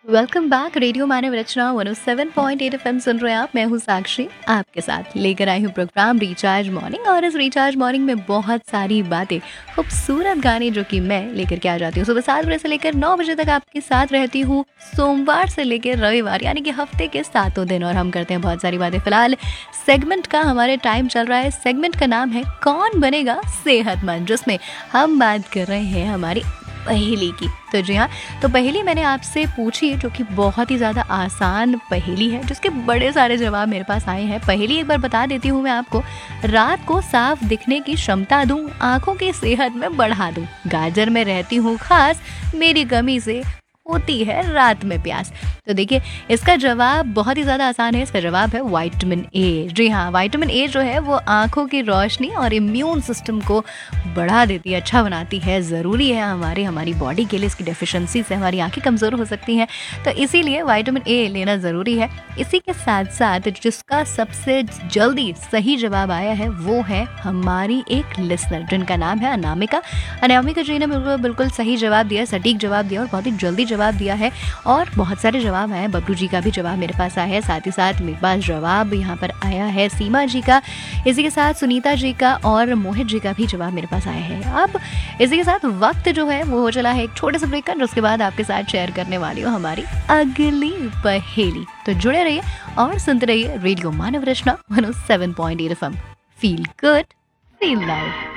Welcome back. Radio मानव रचना 107.8 FM सुन रहे हैं आप। मैं हूँ साक्षी, आपके साथ लेकर आई हूँ प्रोग्राम रिचार्ज मॉर्निंग। और इस रिचार्ज मॉर्निंग में बहुत सारी बातें, खूबसूरत गाने जो कि मैं लेकर के आ जाती हूँ। सुबह 7 बजे से लेकर 9 बजे तक आपके साथ रहती हूँ, सोमवार से लेकर रविवार, यानी कि हफ्ते के 7 दिन। और हम करते हैं बहुत सारी बातें। फिलहाल सेगमेंट का हमारे टाइम चल रहा है। सेगमेंट का नाम है कौन बनेगा सेहतमंद, जिसमें हम बात कर रहे हैं हमारी पहेली की। तो जी हाँ, तो पहेली मैंने आपसे पूछी है, जो कि बहुत ही ज़्यादा आसान पहेली है, जिसके बड़े सारे जवाब मेरे पास आए हैं। पहेली एक बार बता देती हूँ मैं आपको। रात को साफ दिखने की क्षमता दूँ, आँखों की सेहत में बढ़ा दूँ, गाजर में रहती हूँ खास, मेरी कमी से होती है रात में प्यास। तो देखिए, इसका जवाब बहुत ही ज़्यादा आसान है। इसका जवाब है विटामिन ए। जी हाँ, विटामिन ए जो है वो आँखों की रोशनी और इम्यून सिस्टम को बढ़ा देती है, अच्छा बनाती है। ज़रूरी है हमारी बॉडी के लिए। इसकी डेफिशिएंसी से हमारी आंखें कमज़ोर हो सकती हैं, तो इसीलिए विटामिन ए लेना ज़रूरी है। इसी के साथ साथ जिसका सबसे जल्दी सही जवाब आया है वो है हमारी एक लिसनर, जिनका नाम है अनामिका। अनामिका जी ने बिल्कुल सही जवाब दिया, सटीक जवाब दिया और बहुत ही जल्दी जवाब दिया है। और बहुत सारे जवाब आए हैं। बबलू जी का भी जवाब मेरे पास आया है, साथ ही साथ मेरे पास जवाब यहाँ पर आया है सीमा जी का, इसी के साथ सुनीता जी का और मोहित जी का भी जवाब मेरे पास आया है। अब इसी के साथ वक्त जो है वो हो चला है एक छोटे से ब्रेक का, उसके बाद आपके साथ शेयर करने वाली हूँ हमारी अगली पहेली। तो जुड़े रहिए और सुनते रहिए रेडियो मानव रचना 107.8 FM. Feel good, feel live.